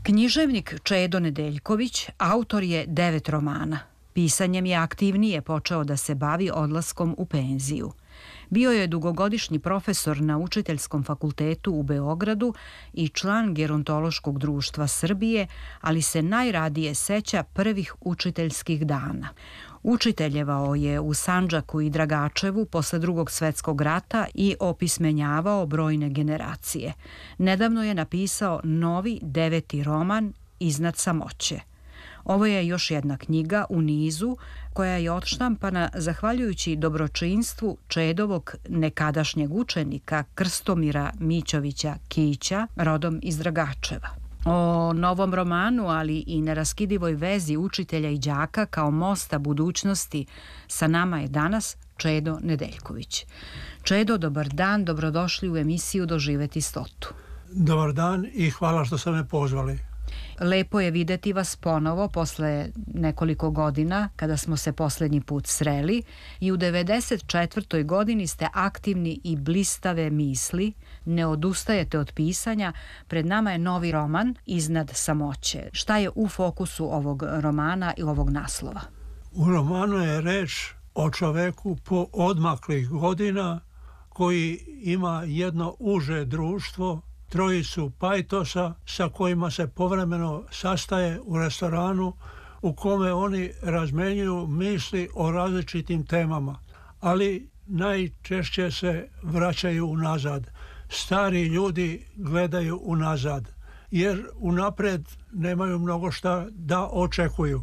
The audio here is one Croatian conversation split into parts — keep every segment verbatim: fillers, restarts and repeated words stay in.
Književnik Čedo Nedeljković autor je devet romana. Pisanjem je aktivnije počeo da se bavi odlaskom u penziju. Bio je dugogodišnji profesor na Učiteljskom fakultetu u Beogradu i član Gerontološkog društva Srbije, ali se najradije seća prvih učiteljskih dana. Učiteljevao je u Sandžaku i Dragačevu posle Drugog svetskog rata i opismenjavao brojne generacije. Nedavno je napisao novi deveti roman Iznad samoće. Ovo je još jedna knjiga u nizu koja je odštampana zahvaljujući dobročinstvu Čedovog nekadašnjeg učenika Krstomira Mićovića Kića, rodom iz Dragačeva. O novom romanu, ali i neraskidivoj vezi učitelja i đaka kao mosta budućnosti sa nama je danas Čedo Nedeljković. Čedo, dobar dan, dobrodošli u emisiju Doživeti stotu. Dobar dan i hvala što ste me pozvali. Lepo je videti vas ponovo posle nekoliko godina kada smo se posljednji put sreli i u devedeset četvrtoj godini ste aktivni i blistave misli, ne odustajete od pisanja. Pred nama je novi roman Iznad samoće. Šta je u fokusu ovog romana i ovog naslova? U romanu je reč o čoveku po odmaklih godina koji ima jedno uže društvo, trojicu pajtosa sa kojima se povremeno sastaje u restoranu u kome oni razmenjuju misli o različitim temama, ali najčešće se vraćaju unazad. Stari ljudi gledaju unazad, jer unapred nemaju mnogo šta da očekuju.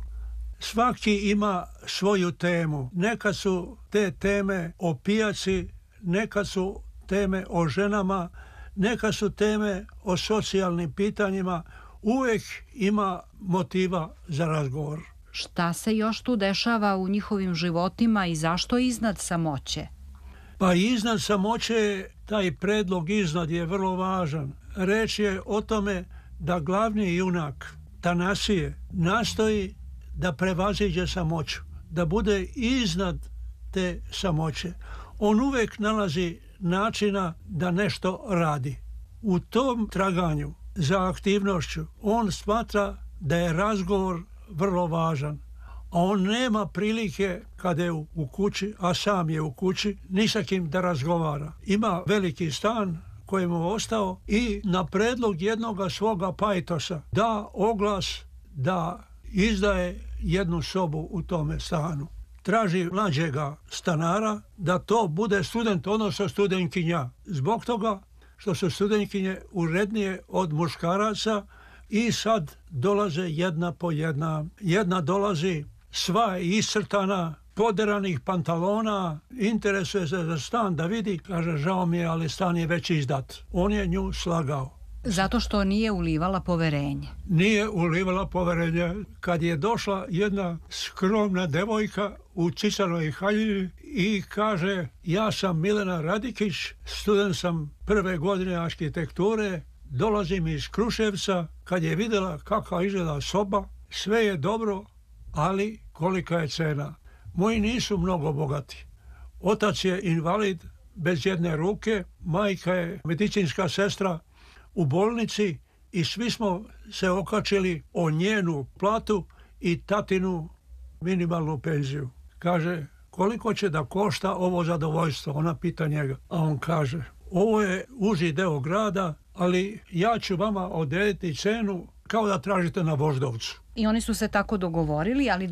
Svaki ima svoju temu. Nekad su te teme o pijaci, nekad su teme o ženama, neka su teme o socijalnim pitanjima, uvijek ima motiva za razgovor. Šta se još tu dešava u njihovim životima i zašto iznad samoće? Pa iznad samoće, taj predlog iznad je vrlo važan. Reč je o tome da glavni junak Tanasije nastoji da prevaziđe samoću, da bude iznad te samoće. On uvijek nalazi načina da nešto radi. U tom traganju za aktivnošću on smatra da je razgovor vrlo važan, a on nema prilike kada je u kući, a sam je u kući, ni sa kim da razgovara. Ima veliki stan koji mu je ostao i na predlog jednoga svoga pajtosa da oglas da izdaje jednu sobu u tome stanu. Traži mlađega stanara da to bude student, odnosno studentkinja. Zbog toga što su studentkinje urednije od muškaraca i sad dolaze jedna po jedna. Jedna dolazi sva iscrtana, poderanih pantalona, interesuje se za stan da vidi, kaže žao mi je, ali stan je već izdat. On je nju slagao. Zato što nije ulivala poverenje. Nije ulivala poverenje. Kad je došla jedna skromna devojka u cicanoj haljini i kaže ja sam Milena Radikić, student sam prve godine arhitekture, dolazim iz Kruševca. Kad je vidjela kakva izgleda soba, sve je dobro, ali kolika je cena. Moji nisu mnogo bogati. Otac je invalid bez jedne ruke, majka je medicinska sestra u bolnici i svi smo se okačili o njenu platu i tatinu minimalnu penziju. Kaže, koliko će da košta ovo zadovoljstvo? Ona pita njega, a on kaže, ovo je uži deo grada, ali ja ću vama odrediti cenu kao da tražite na Voždovcu. I oni su se tako dogovorili, ali